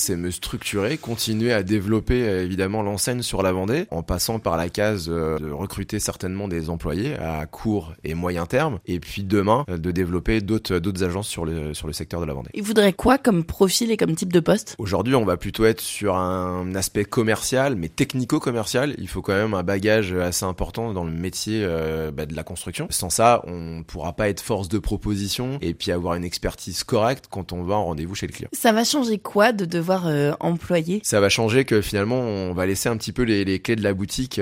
C'est me structurer, continuer à développer évidemment l'enseigne sur la Vendée, en passant par la case de recruter certainement des employés à court et moyen terme, et puis demain de développer d'autres agences sur le secteur de la Vendée. Il voudrait quoi comme profil et comme type de poste ? Aujourd'hui, on va plutôt être sur un aspect commercial, mais technico-commercial. Il faut quand même un bagage assez important dans le métier de la construction. Sans ça, on pourra pas être force de proposition et puis avoir une expertise correcte quand on va en rendez-vous chez le client. Ça va changer quoi de devoir employer ? Ça va changer que finalement, on va laisser un petit peu les clés de la boutique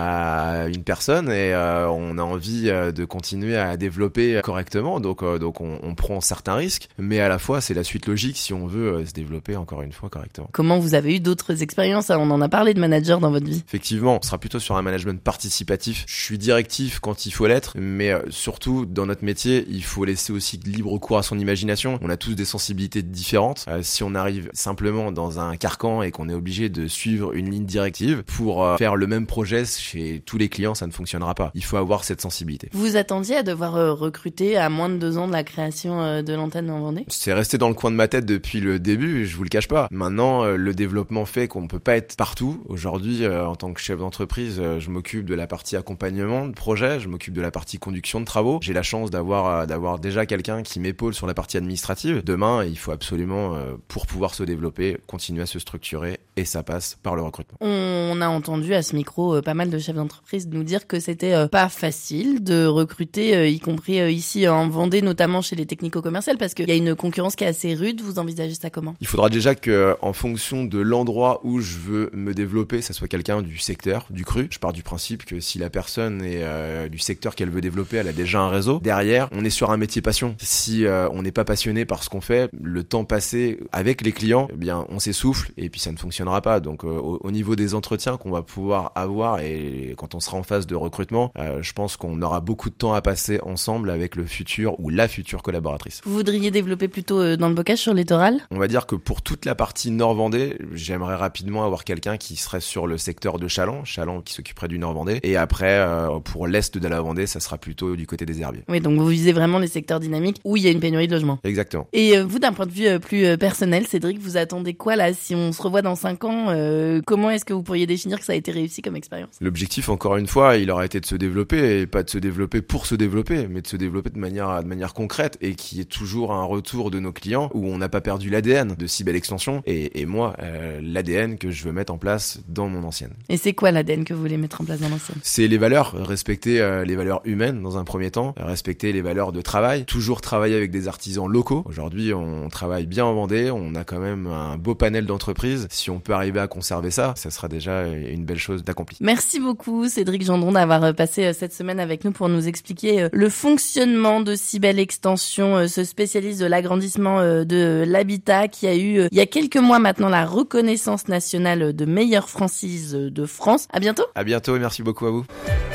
à une personne et on a envie de continuer à développer correctement. Donc on prend certains risques, mais à la fois, c'est la suite logique si on veut se développer encore une fois correctement. Comment vous avez eu d'autres expériences ? On en a parlé de manager dans votre vie. Effectivement, on sera plutôt sur un management participatif. Je suis directif quand il faut l'être, mais surtout dans notre métier, il faut laisser aussi libre cours à son imagination. On a tous des sensibilités différentes. Si on arrive simplement dans un carcan et qu'on est obligé de suivre une ligne directive pour faire le même projet chez tous les clients, ça ne fonctionnera pas. Il faut avoir cette sensibilité. Vous attendiez à devoir recruter à moins de 2 ans de la création de l'antenne en Vendée ? C'est resté dans le coin de ma tête depuis le début, je vous le cache pas. Maintenant, le développement fait qu'on peut pas être partout. Aujourd'hui, en tant que chef d'entreprise, je m'occupe de la partie accompagnement de projet, je m'occupe de la partie conduction de travaux. J'ai la chance d'avoir déjà quelqu'un qui m'épaule sur la partie administrative. Demain, il faut absolument, pour pouvoir se développer, continuer à se structurer et ça passe par le recrutement. On a entendu à ce micro pas mal de chefs d'entreprise nous dire que c'était pas facile de recruter, y compris ici en Vendée, notamment chez les technico-commerciales, parce qu'il y a une concurrence qui est assez rude. Vous envisagez ça comment ? Il faudra déjà que, en fonction de l'endroit où je veux me développer, ça soit quelqu'un du secteur, du cru. Je pars du principe que si la personne est du secteur qu'elle veut développer, elle a déjà un réseau. Derrière, on est sur un métier passion. Si on n'est pas passionné par ce qu'on fait, le temps passé avec les clients, eh bien, on s'essouffle et puis ça ne fonctionnera pas. Donc, au niveau des entretiens qu'on va pouvoir avoir et quand on sera en phase de recrutement, je pense qu'on aura beaucoup de temps à passer ensemble avec le futur ou la future collaboratrice. Vous voudriez développer plutôt dans le bocage sur littoral ? On va dire que pour toute la partie Nord-Vendée, j'aimerais rapidement avoir quelqu'un qui serait sur le secteur de Challans qui s'occuperait du Nord-Vendée. Et après, pour l'Est de la Vendée, ça sera plutôt du côté des herbiers. Oui, donc vous visez vraiment les secteurs dynamiques où il y a une pénurie de logements. Exactement. Et vous, d'un point de vue plus personnel, Cédric, vous attendez quoi là ? Si on se revoit dans 5 ans, comment est-ce que vous pourriez définir que ça a été réussi comme expérience ? L'objectif, encore une fois, il aurait été de se développer, et pas de se développer pour se développer, mais de se développer de manière concrète, et qui est toujours un retour de nos clients, où on n'a pas perdu l'ADN de Cybelle Extension, et moi, l'ADN que je veux mettre en place dans mon ancienne. Et c'est quoi l'ADN que vous voulez mettre en place dans l'ancienne ? C'est les valeurs, respecter les valeurs humaines dans un premier temps, respecter les valeurs de travail, toujours travailler avec des artisans locaux. Aujourd'hui, on travaille bien en Vendée, on a quand même un beau panel d'entreprises. Si on peut arriver à conserver ça sera déjà une belle chose d'accompli. Merci beaucoup Cédric Gendron d'avoir passé cette semaine avec nous pour nous expliquer le fonctionnement de Cybelle Extension, ce spécialiste de l'agrandissement de l'habitat qui a eu il y a quelques mois maintenant la reconnaissance nationale de meilleure franchise de France. À bientôt. À bientôt et merci beaucoup à vous.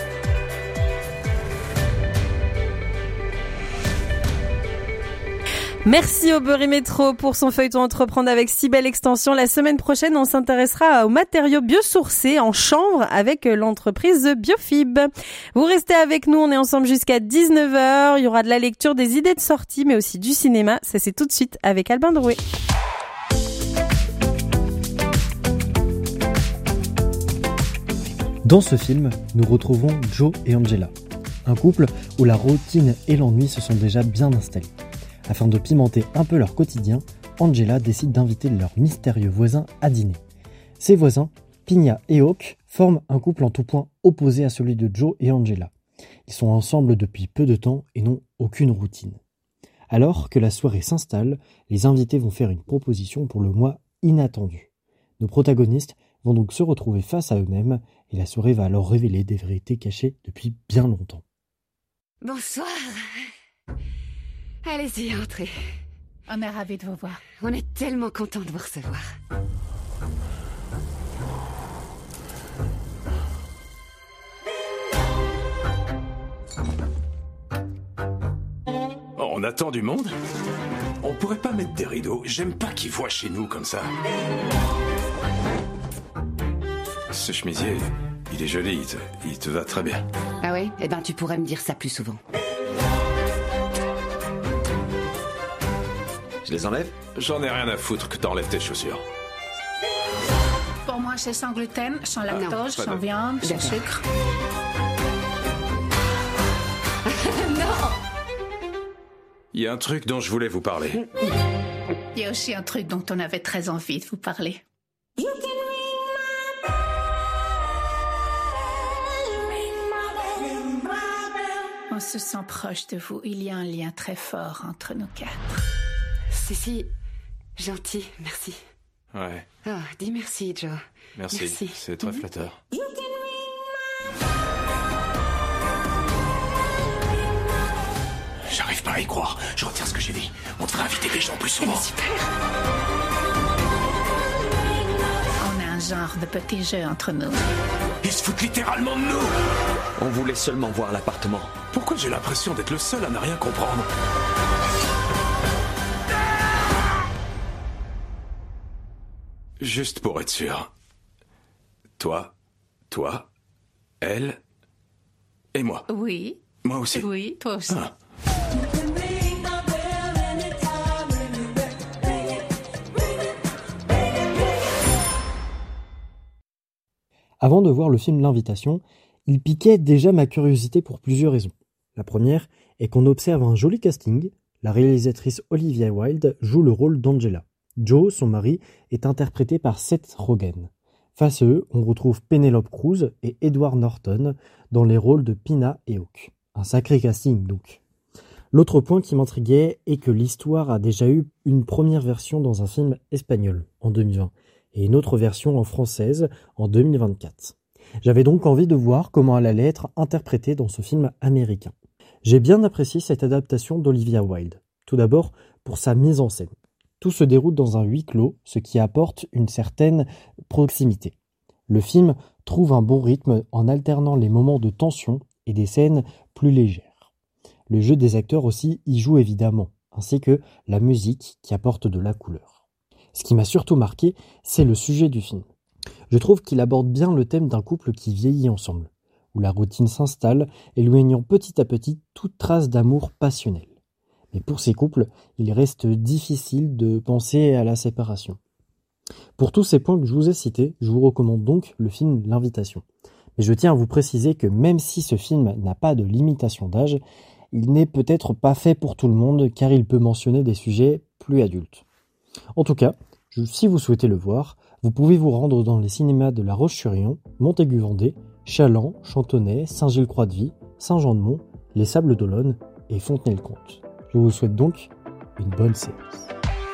Merci au Beurre Métro pour son feuilleton Entreprendre avec Cybelle Extension. La semaine prochaine, on s'intéressera aux matériaux biosourcés en chanvre avec l'entreprise Biofib. Vous restez avec nous, on est ensemble jusqu'à 19h. Il y aura de la lecture, des idées de sortie, mais aussi du cinéma. Ça, c'est tout de suite avec Albin Drouet. Dans ce film, nous retrouvons Joe et Angela, un couple où la routine et l'ennui se sont déjà bien installés. Afin de pimenter un peu leur quotidien, Angela décide d'inviter leur mystérieux voisin à dîner. Ces voisins, Pina et Hawk, forment un couple en tout point opposé à celui de Joe et Angela. Ils sont ensemble depuis peu de temps et n'ont aucune routine. Alors que la soirée s'installe, les invités vont faire une proposition pour le mois inattendu. Nos protagonistes vont donc se retrouver face à eux-mêmes et la soirée va alors révéler des vérités cachées depuis bien longtemps. Bonsoir. Allez-y, entrez. On est ravis de vous voir. On est tellement contents de vous recevoir. On attend du monde ? On pourrait pas mettre des rideaux. J'aime pas qu'ils voient chez nous comme ça. Ce chemisier, il est joli, il te va très bien. Ah oui ? Eh ben, tu pourrais me dire ça plus souvent. Je les enlève ? J'en ai rien à foutre que t'enlèves tes chaussures. Pour moi, c'est sans gluten, sans non, lactose, sans viande, sans D'accord. sucre. Il y a un truc dont je voulais vous parler. Il y a aussi un truc dont on avait très envie de vous parler. On se sent proche de vous. Il y a un lien très fort entre nous quatre. C'est si gentil, merci. Ouais, Oh, dis merci, Joe. merci. Merci. C'est très flatteur. J'arrive pas à y croire. Je retire ce que j'ai dit. On devrait inviter des gens plus souvent. On a un genre de petit jeu entre nous. Ils se foutent littéralement de nous. On voulait seulement voir l'appartement. Pourquoi j'ai l'impression d'être le seul à ne rien comprendre? Juste pour être sûr. Toi, elle et moi. Oui, Moi aussi. oui, toi aussi. Ah. Avant de voir le film L'Invitation, il piquait déjà ma curiosité pour plusieurs raisons. La première est qu'on observe un joli casting. La réalisatrice Olivia Wilde joue le rôle d'Angela. Joe, son mari, est interprété par Seth Rogen. Face à eux, on retrouve Penelope Cruz et Edward Norton dans les rôles de Pina et Hawk. Un sacré casting donc. L'autre point qui m'intriguait est que l'histoire a déjà eu une première version dans un film espagnol en 2020 et une autre version en française en 2024. J'avais donc envie de voir comment elle allait être interprétée dans ce film américain. J'ai bien apprécié cette adaptation d'Olivia Wilde. Tout d'abord pour sa mise en scène. Tout se déroule dans un huis clos, ce qui apporte une certaine proximité. Le film trouve un bon rythme en alternant les moments de tension et des scènes plus légères. Le jeu des acteurs aussi y joue évidemment, ainsi que la musique qui apporte de la couleur. Ce qui m'a surtout marqué, c'est le sujet du film. Je trouve qu'il aborde bien le thème d'un couple qui vieillit ensemble, où la routine s'installe, éloignant petit à petit toute trace d'amour passionnel. Mais pour ces couples, il reste difficile de penser à la séparation. Pour tous ces points que je vous ai cités, je vous recommande donc le film L'Invitation. Mais je tiens à vous préciser que même si ce film n'a pas de limitation d'âge, il n'est peut-être pas fait pour tout le monde car il peut mentionner des sujets plus adultes. En tout cas, si vous souhaitez le voir, vous pouvez vous rendre dans les cinémas de La Roche-sur-Yon, Montaigu-Vendée, Chaland, Chantonnay, Saint-Gilles-Croix-de-Vie, Saint-Jean-de-Mont, les Sables d'Olonne et Fontenay-le-Comte. Je vous souhaite donc une bonne séance.